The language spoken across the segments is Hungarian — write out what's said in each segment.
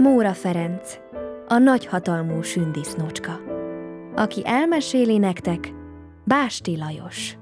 Móra Ferenc, a nagyhatalmú sündisznócska. Aki elmeséli nektek, Básti Lajos.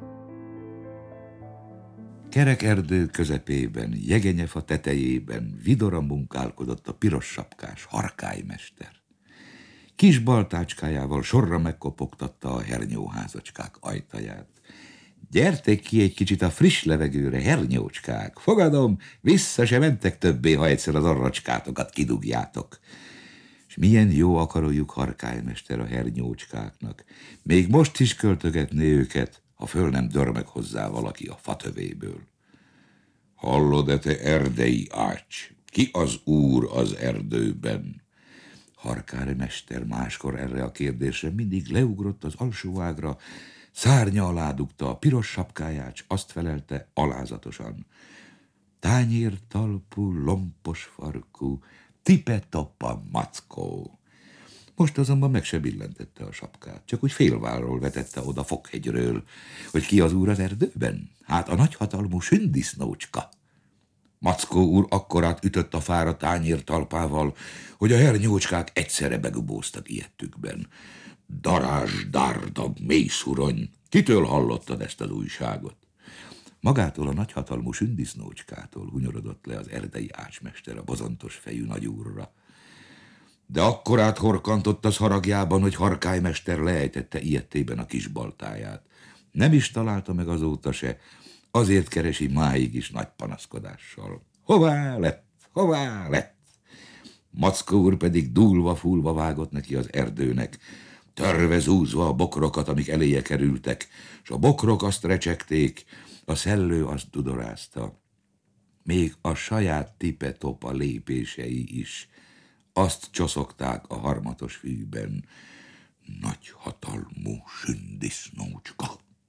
Kerek erdő közepében, jegenyefa tetejében vidoran munkálkodott a piros sapkás harkálymester. Kis baltácskájával sorra megkopogtatta a hernyóházacskák ajtaját. Gyertek ki egy kicsit a friss levegőre, hernyócskák. Fogadom, vissza se mentek többé, ha egyszer az arracskátokat kidugjátok. És milyen jó akarójuk harkálymester a hernyócskáknak. Még most is költögetné őket, ha föl nem dörmeg hozzá valaki a fatövéből. Hallod-e, te erdei ács? Ki az úr az erdőben? Harkálymester máskor erre a kérdésre mindig leugrott az alsó ágra, szárnya alá dugta a piros sapkáját, s azt felelte alázatosan: tányér talpú, lompos farkú, tipe-toppa mackó. Most azonban meg se billentette a sapkát, csak úgy félvállról vetette oda Fokhegyről, hogy ki az úr az erdőben? Hát a nagyhatalmú sündisznócska. Mackó úr akkorát ütött a fára tányér talpával, hogy a hernyócskák egyszerre begubóztak ijedtükben. Darázs, dárdag, mély szurony, kitől hallottad ezt az újságot? Magától a nagyhatalmú sündisznócskától hunyorodott le az erdei ácsmester a bozontos fejű nagyúrra. De akkorát horkantott az haragjában, hogy harkálymester leejtette ijedtében a kis baltáját. Nem is találta meg azóta se, azért keresi máig is nagy panaszkodással. Hová lett, hová lett? Mackó úr pedig dúlva-fúlva vágott neki az erdőnek, törve zúzva a bokrokat, amik eléje kerültek, s a bokrok azt recsegték, a szellő azt dudorázta. Még a saját tipe-topa lépései is azt csoszogták a harmatos fűben: nagyhatalmú sündisznócska.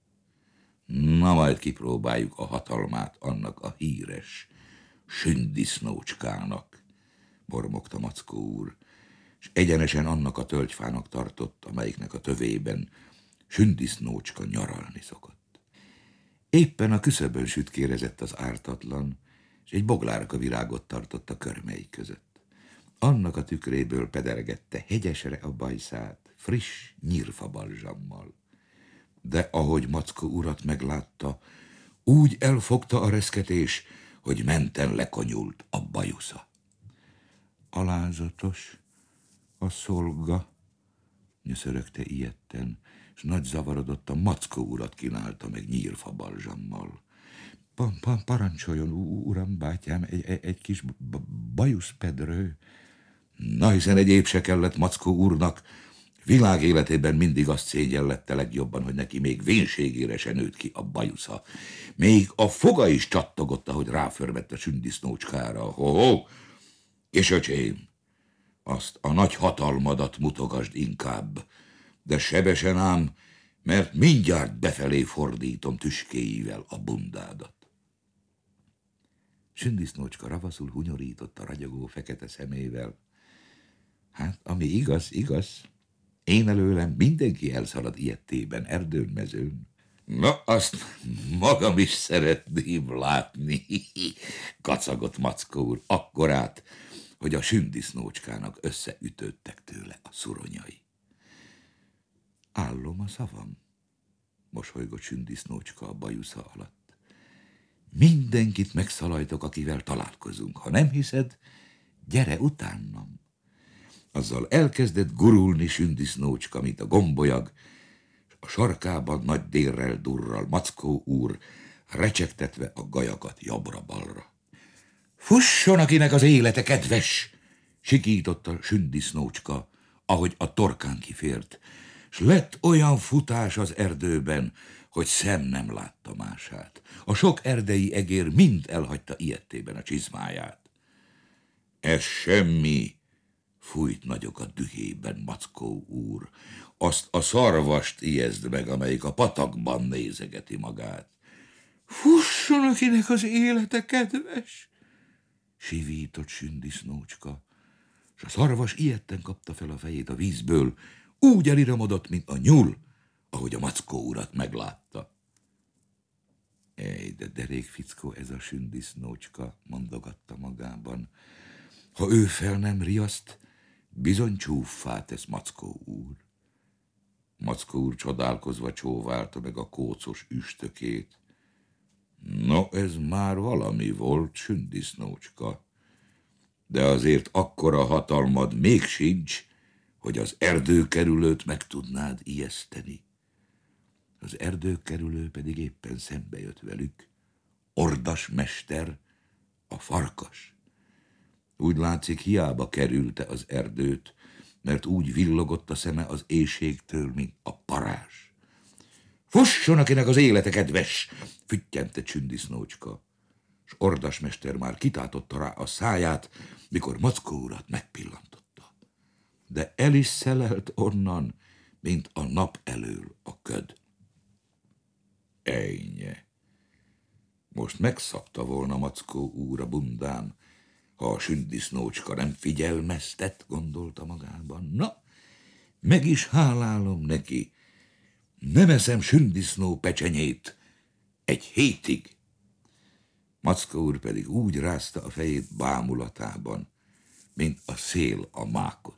Na majd kipróbáljuk a hatalmát annak a híres sündisznócskának, mormogta Mackó úr, és egyenesen annak a tölgyfának tartott, amelyiknek a tövében sündisznócska nyaralni szokott. Éppen a küszöbön sütkérezett az ártatlan, és egy boglárka virágot tartott a körmei között. Annak a tükréből pedergette hegyesre a bajszát, friss nyírfabalzsammal. De ahogy Mackó urat meglátta, úgy elfogta a reszketés, hogy menten lekonyult a bajusza. Alázatos a szolga, nyöszörögte ijedten, és nagy zavarodott a Mackó urat kínálta meg nyírfabalzsammal. Parancsoljon, uram, bátyám, egy kis bajuszpedrő. Na, hiszen egyéb se kellett Mackó úrnak, világ életében mindig azt szégyellette legjobban, hogy neki még vénségére se nőtt ki a bajusza. Még a foga is csattogott, ahogy ráförmett a sündisznócskára. Ho-ho! És öcsém, azt a nagy hatalmadat mutogasd inkább, de sebesen ám, mert mindjárt befelé fordítom tüskéivel a bundádat. Sündisznócska ravaszul hunyorított a ragyogó fekete szemével. Hát, ami igaz, igaz. Én előlem mindenki elszalad ijedtében, erdőn, mezőn. Na, azt magam is szeretném látni, kacagott Mackó úr, akkorát, hogy a sündisznócskának összeütődtek tőle a szuronyai. Állom a szavam, mosolygott sündisznócska a bajusza alatt. Mindenkit megszalajtok, akivel találkozunk. Ha nem hiszed, gyere utánam. Azzal elkezdett gurulni sündisznócska, mint a gombolyag, és a sarkában nagy dérrel durral Mackó úr, recsegtetve a gajakat jobbra-balra. Fusson, akinek az élete kedves! Sikította sündisznócska, ahogy a torkán kifért, s lett olyan futás az erdőben, hogy szem nem látta mását. A sok erdei egér mind elhagyta ijedtében a csizmáját. Ez semmi, fújt nagyokat dühében Mackó úr. Azt a szarvast ijeszd meg, amelyik a patakban nézegeti magát. Fusson, akinek az élete kedves! Sivított sündisznócska, és a szarvas ijedten kapta fel a fejét a vízből, úgy eliramodott, mint a nyúl, ahogy a Mackó urat meglátta. Ej, de derék fickó ez a sündisznócska, mondogatta magában. Ha ő fel nem riaszt, bizony csúffá tesz Mackó úr. Mackó úr csodálkozva csóválta meg a kócos üstökét. No, ez már valami volt, sündisznócska. De azért akkora hatalmad még sincs, hogy az erdőkerülőt meg tudnád ijeszteni. Az erdőkerülő pedig éppen szembe jött velük. Ordas mester, a farkas. Úgy látszik, hiába kerülte az erdőt, mert úgy villogott a szeme az éhségtől, mint a parázs. Fusson, akinek az élete kedves, füttyente Sündisznócska, s Ordas mester már kitátotta rá a száját, mikor Mackó urat megpillantotta. De el is szelelt onnan, mint a nap elől a köd. Ejnye! Most megszabta volna Mackó úr a bundán, ha a Sündisznócska nem figyelmeztet, gondolta magában. Na, meg is hálálom neki. Nem eszem sündisznó pecsenyét 1 hétig. Mackó úr pedig úgy rázta a fejét bámulatában, mint a szél a mákot.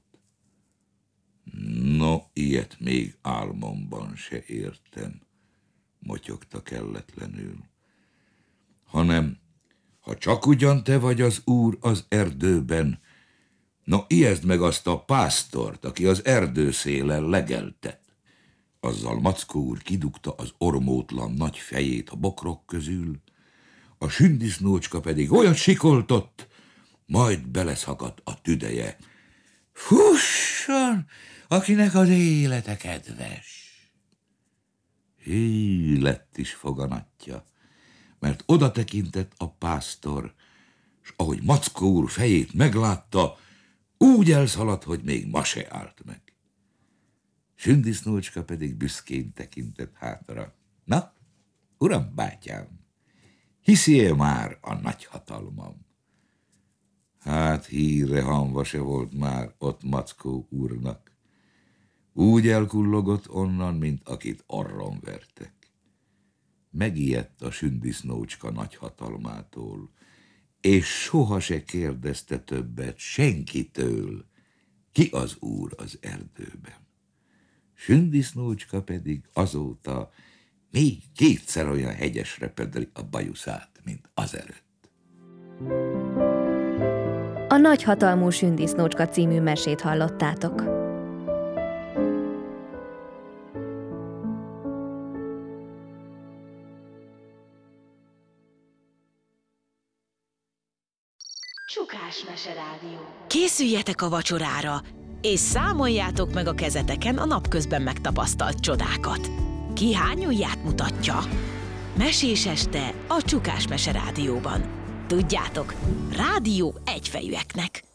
No, ilyet még álmomban se értem, motyogta kelletlenül. Hanem, ha csak ugyan te vagy az úr az erdőben, no, ijeszd meg azt a pásztort, aki az erdőszélen legeltet. Azzal Mackó úr kidugta az ormótlan nagy fejét a bokrok közül, a Sündisznócska pedig olyat sikoltott, majd beleszakadt a tüdeje. Fusson, akinek az élete kedves! Hí, lett is foganatja, mert oda tekintett a pásztor, s ahogy Mackó úr fejét meglátta, úgy elszaladt, hogy még ma se állt meg. Sündisznócska pedig büszkén tekintett hátra. Na, uram bátyám, hiszi-e már a nagy hatalmam? Hát hírre hamva se volt már ott Mackó úrnak. Úgy elkullogott onnan, mint akit arron vertek. Megijedt a Sündisznócska nagy hatalmától, és soha se kérdezte többet senkitől, ki az úr az erdőben. Sündisznócska pedig azóta még 2-szer olyan hegyesre pödri a bajuszát, mint azelőtt. A Nagyhatalmú Sündisznócska című mesét hallottátok. Csukás Meserádió. Készüljetek a vacsorára, és számoljátok meg a kezeteken a napközben megtapasztalt csodákat. Ki hány ujját mutatja? Mesés este a Csukás Meserádióban. Tudjátok, rádió egyfejűeknek.